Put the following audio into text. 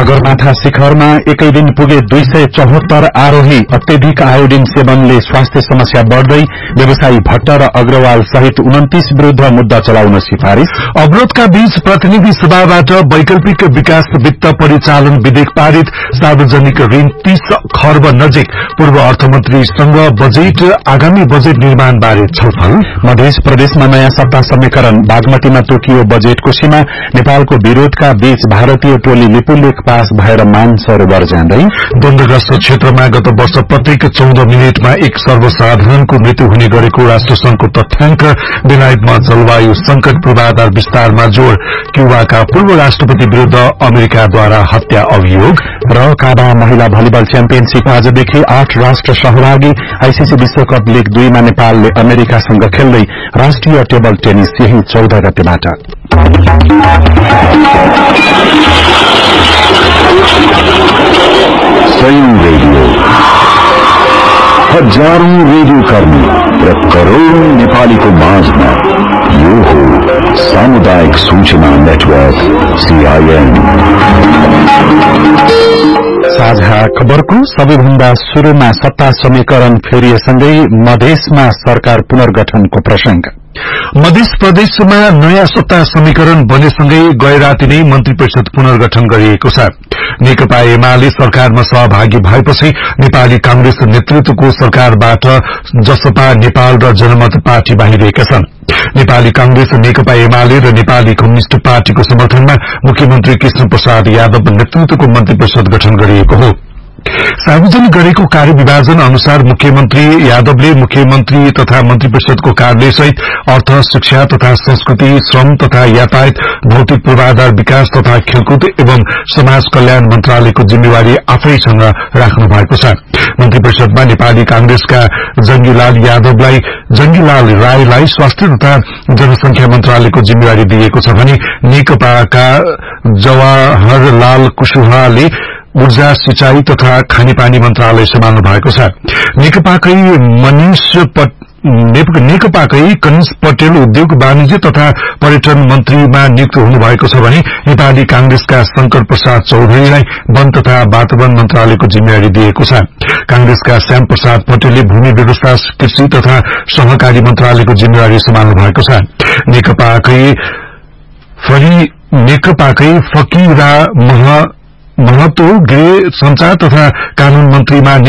सगरमाथा शिखरमा एकै दिन पुगे 274 आरोही। अत्यधिक आयोडिन सेवनले स्वास्थ्य समस्या बढ़दै, व्यवसायी भट्ट र अग्रवाल सहित 29 विरूद्ध मुद्दा चलाउन सिफारिश। अवरोधका बीच प्रतिनिधि सभाबाट वैकल्पिक विकास वित्त परिचालन विधेयक पारित। सार्वजनिक ऋण 30 खर्ब नजिक। पूर्व अर्थमन्त्रीसँग बजेट आगामी बजेट निर्माण बारे छलफल। मध्य प्रदेशमा नयाँ सत्ता समीकरण। बागमतीमा तोकियो बजेटको सीमा। नेपालको विरोधका बीच भारतीय टोली लिपुलेख पास भएर मानसरोवर जाँदै। द्वन्द्वग्रस्त क्षेत्रमा गत वर्ष प्रत्येक 14 मिनटमा एक सर्वसाधारणको मृत्यु हुने गरेको राष्ट्रसंघको तथ्याङ्क। बेलायतमा जलवायु संकट पूर्वाधार विस्तारमा जोड़। क्यूबाका पूर्व राष्ट्रपति विरूद्ध अमेरिकाद्वारा हत्या अभियोग। र काबा महिला भलिबल च्याम्पियनशीप आजदेखि 8 राष्ट्र सहभागी। आईसीसी विश्वकप लीग 2 मा नेपालले अमेरिकासँग खेल्दै। राष्ट्रिय टेबल टेनिस यही 14 गतेबाट। रेडियो हजारौं रेडियो कर्मी र करोड़ौं नेपालीको माझमा यो हो सामुदायिक सूचना नेटवर्क सीआईएन। साझा खबरको सबैभन्दा शुरूमा सत्ता समीकरण फेरिएसँगै मधेसमा सरकार पुनर्गठनको प्रसंग। मध्य प्रदेशमा नयाँ सत्ता समीकरण बनेसँगै गए राति नै मन्त्री परिषद पुनर्गठन गरिएको छ। नेकपा एमाले सरकारमा सहभागी भएपछि नेपाली कांग्रेस नेतृत्वको सरकारबाट जसपा नेपाल र जनमत पार्टी बाहिरिएका छन्। नेपाली कांग्रेस, नेकपा एमाले र नेपाली कम्युनिष्ट पार्टीको समर्थनमा मुख्यमन्त्री कृष्ण प्रसाद यादव नेतृत्वको मन्त्री परिषद गठन गरिएको हो। सार्वजनिक गरेको कार्यविभाजन अनुसार मुख्यमन्त्री यादवले मुख्यमन्त्री तथा मन्त्री परिषदको कार्यालय सहित अर्थ, शिक्षा तथा संस्कृति, श्रम तथा यातायात, भौतिक पूर्वाधार विकास तथा खेलकुद एवं समाज कल्याण मन्त्रालयको जिम्मेवारी आफैसँग राख्नु भएको छ। मन्त्री परिषदमा नेपाली कांग्रेसका जंगीलाल राईलाई स्वास्थ्य तथा जनसंख्या मन्त्रालयको जिम्मेवारी दिएको छ भने नेकपाका जवाहरलाल कुशवाहाले ऊर्जा, सिंचाई तथा खानेपानी मन्त्रालय सम्हाल्नु भएको छ। नेकपाकै कनिष पटेल उद्योग, वाणिज्य तथा पर्यटन मन्त्रीमा नियुक्त हुनुभएको छ भने नेपाली कांग्रेसका शंकर प्रसाद चौधरीलाई वन तथा वातावरण मन्त्रालयको जिम्मेवारी दिएको छ। कांग्रेसका श्याम प्रसाद पटेलले भूमि व्यवस्था, कृषि तथा सहकारी मन्त्रालयको जिम्मेवारी सम्हाल्नु भएको छ। नेकपाकै फकीरा महतो गृह, संचार तथा कानून मन्त्रीमा